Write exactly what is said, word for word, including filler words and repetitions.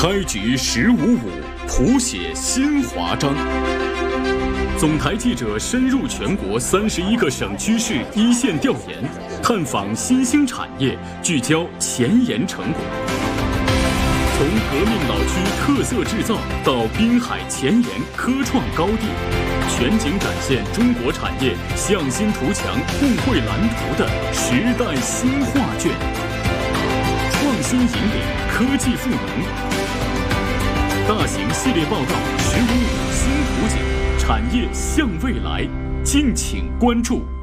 开局十五五，谱写新华章。总台记者深入全国三十一个省区市一线调研，探访新兴产业，聚焦前沿成果。从革命老区特色制造到滨海前沿科创高地，全景展现中国产业向心图强、互惠蓝图的时代新画卷。创新引领，科技赋能。大型系列报道十五五新图景，产业向未来，敬请关注。